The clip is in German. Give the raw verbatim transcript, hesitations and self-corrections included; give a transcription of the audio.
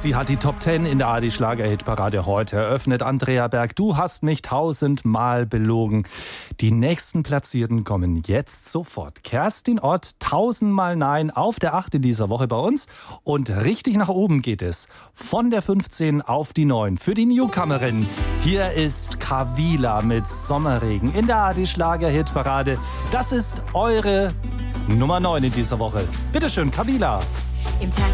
Sie hat die Top zehn in der A R D-Schlager-Hitparade heute eröffnet. Andrea Berg, du hast mich tausendmal belogen. Die nächsten Platzierten kommen jetzt sofort. Kerstin Ott, tausendmal Nein, auf der acht in dieser Woche bei uns. Und richtig nach oben geht es. Von der fünfzehn auf die neun. Für die Newcomerin. Hier ist Kavila mit Sommerregen in der A R D-Schlager-Hitparade. Das ist eure Nummer neun in dieser Woche. Bitteschön, Kavila. Im Tag